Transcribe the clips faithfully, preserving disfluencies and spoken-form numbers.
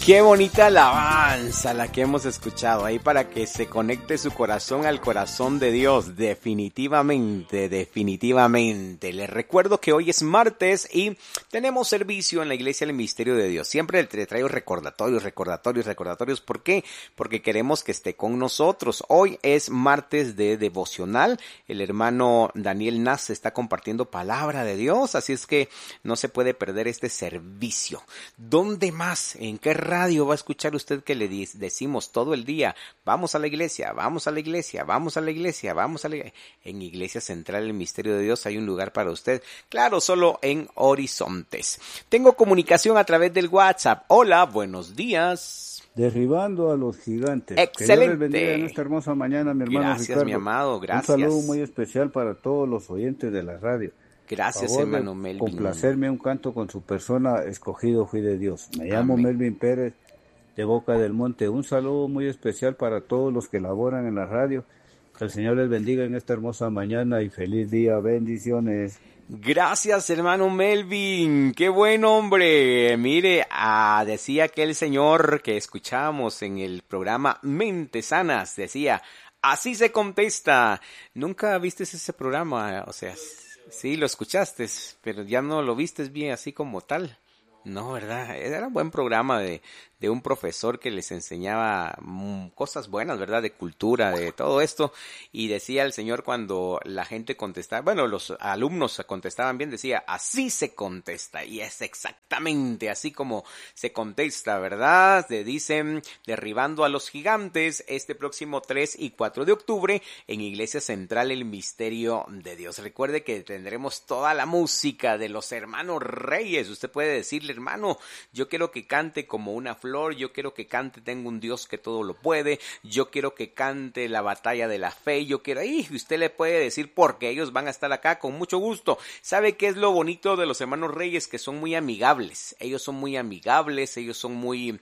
Qué bonita alabanza la que hemos escuchado ahí para que se conecte su corazón al corazón de Dios. Definitivamente, definitivamente. Les recuerdo que hoy es martes y tenemos servicio en la Iglesia del Misterio de Dios. Siempre le traigo recordatorios, recordatorios, recordatorios. ¿Por qué? Porque queremos que esté con nosotros. Hoy es martes de devocional. El hermano Daniel Naz está compartiendo palabra de Dios, así es que no se puede perder este servicio. ¿Dónde más? ¿En qué radio va a escuchar usted que le decimos todo el día? Vamos a la iglesia, vamos a la iglesia, vamos a la iglesia, vamos a la iglesia. En Iglesia Central del Misterio de Dios hay un lugar para usted. Claro, solo en Horizontes. Tengo comunicación a través del WhatsApp. Hola, buenos días. Derribando a los gigantes. Excelente. Que Dios les bendiga en esta hermosa mañana, mi hermano Gracias, Ricardo. mi amado, gracias. Un saludo muy especial para todos los oyentes de la radio. Gracias, Favor hermano de Melvin. complacerme un canto con su persona, escogido fui de Dios. Me llamo Amén. Melvin Pérez, de Boca del Monte. Un saludo muy especial para todos los que laboran en la radio. Que el Señor les bendiga en esta hermosa mañana y feliz día. Bendiciones. Gracias, hermano Melvin. Qué buen hombre. Mire, ah, decía aquel señor que escuchamos en el programa Mentes Sanas, decía, así se contesta. ¿Nunca viste ese programa? O sea, sí, lo escuchaste, pero ya no lo vistes bien así como tal. No, ¿verdad? Era un buen programa de, de un profesor que les enseñaba mm, cosas buenas, ¿verdad? De cultura, de todo esto. Y decía el señor cuando la gente contestaba, bueno, los alumnos contestaban bien, decía, así se contesta. Y es exactamente así como se contesta, ¿verdad? Le dicen, derribando a los gigantes, este próximo tres y cuatro de octubre en Iglesia Central El Misterio de Dios. Recuerde que tendremos toda la música de los hermanos Reyes. Usted puede decirle, hermano, yo quiero que cante como una flor, yo quiero que cante tengo un Dios que todo lo puede, yo quiero que cante la batalla de la fe, yo quiero, y usted le puede decir porque ellos van a estar acá con mucho gusto. ¿Sabe qué es lo bonito de los hermanos Reyes? Que son muy amigables, ellos son muy amigables, ellos son muy,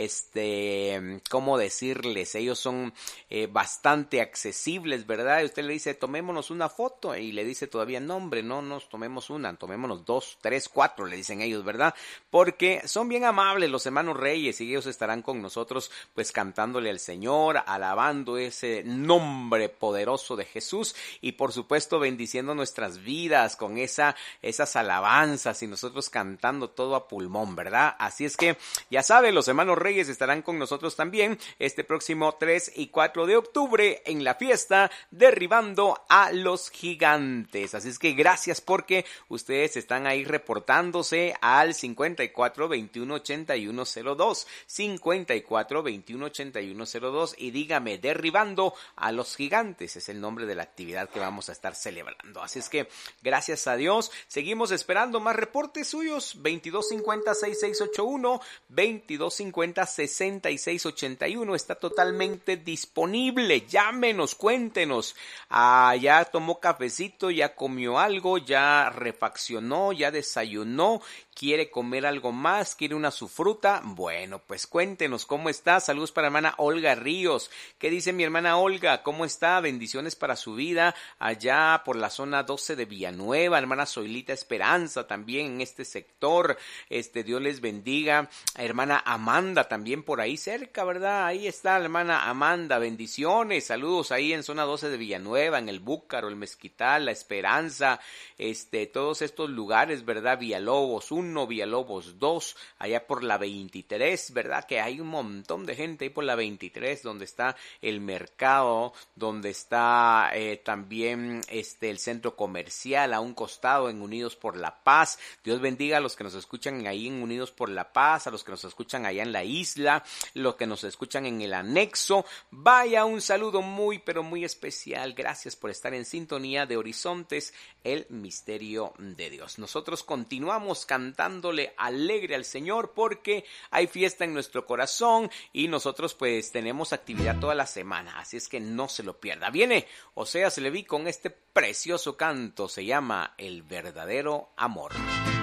este, ¿cómo decirles? Ellos son eh, bastante accesibles, ¿verdad? Y usted le dice, tomémonos una foto, y le dice todavía, no hombre, no nos tomemos una, tomémonos dos, tres, cuatro, le dicen ellos, ¿verdad? Porque son bien amables los hermanos Reyes y ellos estarán con nosotros pues cantándole al Señor, alabando ese nombre poderoso de Jesús y por supuesto bendiciendo nuestras vidas con esa, esas alabanzas y nosotros cantando todo a pulmón, ¿verdad? Así es que ya saben, los hermanos Reyes estarán con nosotros también este próximo tres y cuatro de octubre en la fiesta Derribando a los Gigantes. Así es que gracias porque ustedes están ahí reportándose al cincuenta y cuatro veintiuno ochenta y uno cero dos, cincuenta y cuatro veintiuno ochenta y uno cero dos y dígame, derribando a los gigantes, es el nombre de la actividad que vamos a estar celebrando. Así es que, gracias a Dios, seguimos esperando más reportes suyos, veintidós cincuenta sesenta y seis ochenta y uno, veintidós cincuenta sesenta y seis ochenta y uno, está totalmente disponible, llámenos, cuéntenos, ah, ya tomó cafecito, ya comió algo, ya refaccionó, ya desayunó, quiere comer algo más, quiere una su fruta, bueno, pues cuéntenos cómo está. Saludos para hermana Olga Ríos. ¿Qué dice mi hermana Olga? ¿Cómo está? Bendiciones para su vida allá por la zona doce de Villanueva. Hermana Zoilita Esperanza también en este sector. Este, Dios les bendiga. Hermana Amanda también por ahí cerca, ¿verdad? Ahí está la hermana Amanda. Bendiciones. Saludos ahí en zona doce de Villanueva, en el Búcaro, el Mezquital, la Esperanza, este, todos estos lugares, ¿verdad? Villalobos uno, Villalobos dos, allá por la veintitrés, ¿verdad? Que hay un montón de gente ahí por la veintitrés, donde está el mercado, donde está eh, también este el centro comercial a un costado en Unidos por la Paz. Dios bendiga a los que nos escuchan ahí en Unidos por la Paz, a los que nos escuchan allá en la isla, los que nos escuchan en el anexo. Vaya, un saludo muy, pero muy especial. Gracias por estar en sintonía de Horizontes, el misterio de Dios. Nosotros continuamos cantándole alegre al Señor porque hay fiesta en nuestro corazón y nosotros pues tenemos actividad toda la semana, así es que no se lo pierda. Viene Oseas Leví con este precioso canto, se llama El Verdadero Amor.